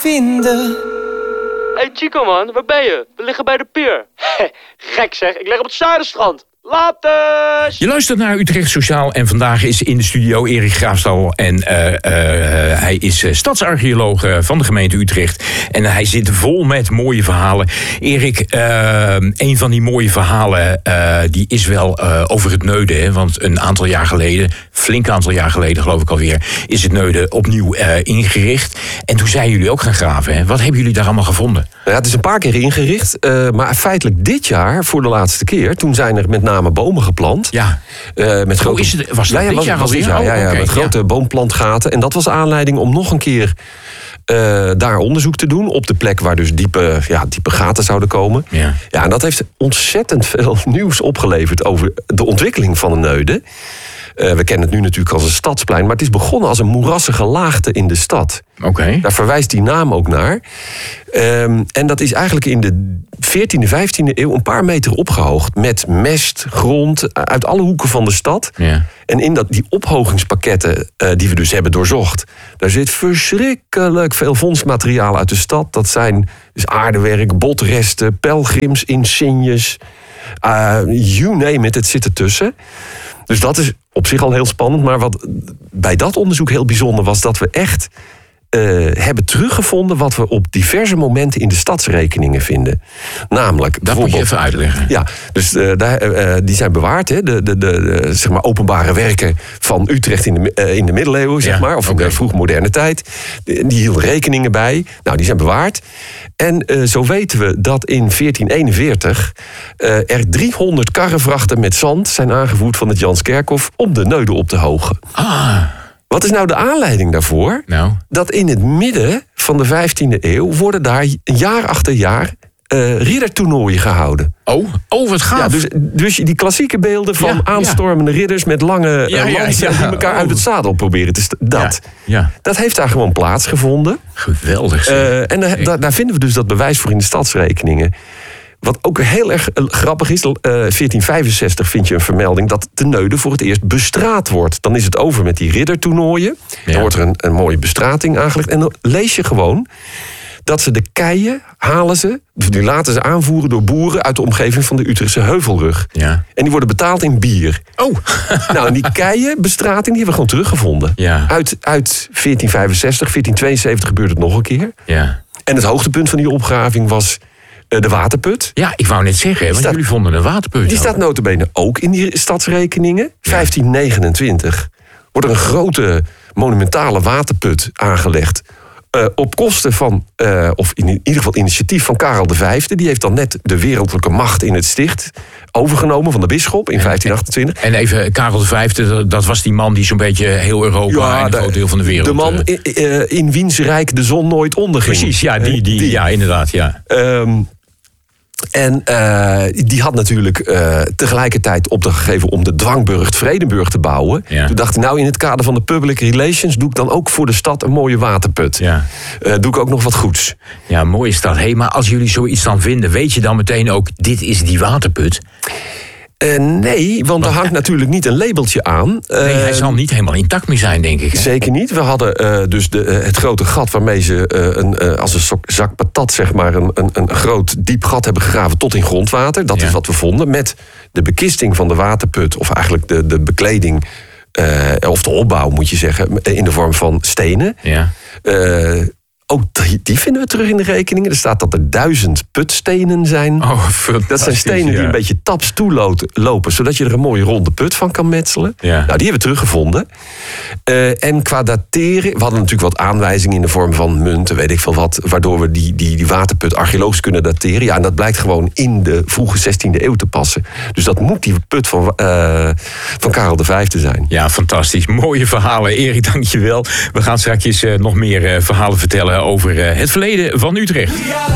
vinden. Hey Chico man, waar ben je? We liggen bij de pier. Gek zeg, ik lig op het Zuiderstrand. Later! Je luistert naar Utrecht Sociaal en vandaag is in de studio Erik Graafstal. En hij is stadsarcheoloog van de gemeente Utrecht. En hij zit vol met mooie verhalen. Erik, een van die mooie verhalen die is wel over het Neuden. Hè? Want een aantal jaar geleden, flink aantal jaar geleden geloof ik alweer, is het Neuden opnieuw ingericht. En toen zijn jullie ook gaan graven. Hè? Wat hebben jullie daar allemaal gevonden? Ja, het is een paar keer ingericht. Maar feitelijk dit jaar, voor de laatste keer, toen zijn er met name bomen geplant. Ja. Met grote... Was dat dit jaar alweer? Ja, met grote boomplantgaten. En dat was aanleiding om nog een keer daar onderzoek te doen. Op de plek waar dus diepe gaten zouden komen. Ja. Ja, en dat heeft ontzettend veel nieuws opgeleverd over de ontwikkeling van de Neuden. We kennen het nu natuurlijk als een stadsplein, maar het is begonnen als een moerassige laagte in de stad. Oké. Daar verwijst die naam ook naar. En dat is eigenlijk in de 14e, 15e eeuw een paar meter opgehoogd. Met mest, grond, uit alle hoeken van de stad. Ja. En in die ophogingspakketten die we dus hebben doorzocht, daar zit verschrikkelijk veel vondstmateriaal uit de stad. Dat zijn dus aardewerk, botresten, pelgrims, insignes. You name it, het zit ertussen. Dus dat is op zich al heel spannend. Maar wat bij dat onderzoek heel bijzonder was, dat we echt hebben teruggevonden wat we op diverse momenten in de stadsrekeningen vinden. Namelijk, dat moet je even uitleggen. Ja, dus die zijn bewaard. Hè? De zeg maar openbare werken van Utrecht in de middeleeuwen, zeg maar, of in de vroegmoderne tijd. Die hielden rekeningen bij. Nou, die zijn bewaard. En zo weten we dat in 1441 er 300 karrevrachten met zand zijn aangevoerd van het Janskerkhof om de Neuden op te hogen. Ah. Wat is nou de aanleiding daarvoor? Nou. Dat in het midden van de 15e eeuw worden daar jaar achter jaar riddertoernooien gehouden. Oh, wat gaaf. Ja, dus die klassieke beelden van aanstormende ridders met lange lansen die elkaar uit het zadel proberen te dat heeft daar gewoon plaatsgevonden. Geweldig. En daar vinden we dus dat bewijs voor in de stadsrekeningen. Wat ook heel erg grappig is, 1465 vind je een vermelding dat de Neuden voor het eerst bestraat wordt. Dan is het over met die riddertoernooien. Ja. Dan wordt er een mooie bestrating aangelegd. En dan lees je gewoon dat ze de keien halen ze, die laten ze aanvoeren door boeren uit de omgeving van de Utrechtse Heuvelrug. Ja. En die worden betaald in bier. Oh. Nou, en die keienbestrating die hebben we gewoon teruggevonden. Ja. Uit 1465, 1472 gebeurt het nog een keer. Ja. En het hoogtepunt van die opgraving was de waterput. Ja, ik wou net zeggen, want jullie vonden een waterput. Die staat nota bene ook in die stadsrekeningen. 1529 wordt er een grote monumentale waterput aangelegd. Op kosten van, of in ieder geval initiatief van Karel V. Die heeft dan net de wereldlijke macht in het sticht overgenomen van de bisschop in 1528. En even, Karel V, dat was die man die zo'n beetje heel Europa en een groot deel van de wereld... De man in wiens rijk de zon nooit onderging. Precies, ja, die ja, inderdaad, ja. En die had natuurlijk tegelijkertijd opdracht gegeven om de dwangburcht Vredenburg te bouwen. Ja. Toen dacht hij, nou in het kader van de public relations doe ik dan ook voor de stad een mooie waterput. Ja. Doe ik ook nog wat goeds. Ja, mooie stad. Hey, maar als jullie zoiets dan vinden, weet je dan meteen ook, dit is die waterput? Nee, want er hangt natuurlijk niet een labeltje aan. Nee, hij zal niet helemaal intact meer zijn, denk ik. Hè? Zeker niet. We hadden dus het grote gat waarmee ze als een zak patat, zeg maar, een groot diep gat hebben gegraven tot in grondwater. Dat is wat we vonden. Met de bekisting van de waterput, of eigenlijk de bekleding, of de opbouw moet je zeggen, in de vorm van stenen. Ja. Ook die vinden we terug in de rekeningen. Er staat dat er 1000 putstenen zijn. Oh, dat zijn stenen die een beetje taps toelopen, zodat je er een mooie ronde put van kan metselen. Ja. Nou, die hebben we teruggevonden. En qua dateren, we hadden natuurlijk wat aanwijzingen in de vorm van munten, weet ik veel wat, waardoor we die waterput archeologisch kunnen dateren. Ja, en dat blijkt gewoon in de vroege 16e eeuw te passen. Dus dat moet die put van Karel V zijn. Ja, fantastisch. Mooie verhalen. Erik, dank je wel. We gaan straks nog meer verhalen vertellen over het verleden van Utrecht.